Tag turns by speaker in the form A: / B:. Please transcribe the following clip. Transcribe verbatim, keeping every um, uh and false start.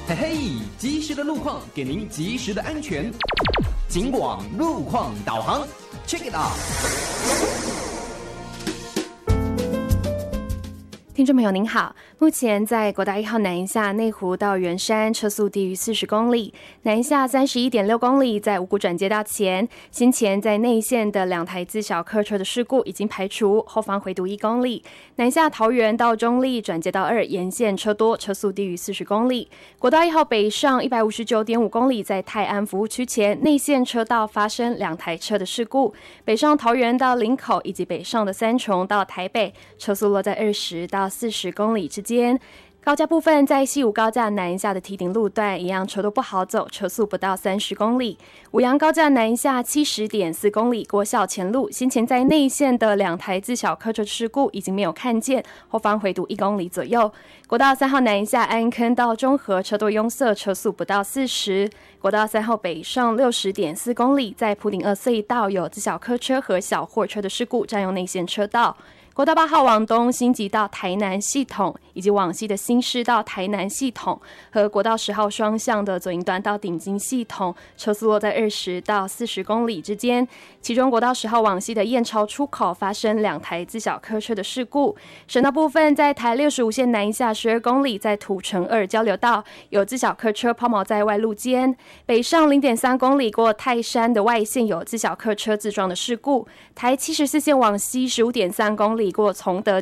A: 嘿嘿，及时的路况给您及时的安全。警广路况导航 ，check it out。
B: 听众朋友您好，目前在国道一号南一下内湖到圆山车速低于四十公里，南一下三十一点六公里，在五股转接道前，先前在内线的两台自小客车的事故已经排除，后方回堵一公里。南下桃园到中立转接道二沿线车多，车速低于四十公里。国道一号北上一百五十九点五公里，在泰安服务区前内线车道发生两台车的事故，北上桃园到林口以及北上的三重到台北，车速落在二十到四十公里之间。高架部分在西武高架南下的堤顶路段一样车都不好走，车速不到三十公里。五杨高架南下七十点四公里，国小前路先前在内线的两台自小客车事故已经没有看见，后方回堵一公里左右。国道三号南下安坑到中和车多拥塞，车速不到四十。国道三号北上六十点四公里，在埔顶二隧道有自小客车和小货车的事故，占用内线车道。国道八号往东新集到台南系统，以及往西的新市到台南系统，和国道十号双向的左营端到顶金系统，车速落在二十到四十公里之间。其中国道十号往西的燕巢出口发生两台自小客车的事故。省道部分在台六十五线南下十二公里，在土城二交流道有自小客车抛锚在外路间。北上零点三公里过泰山的外线有自小客车自撞的事故。台七十四线往西十五点三公里。过崇德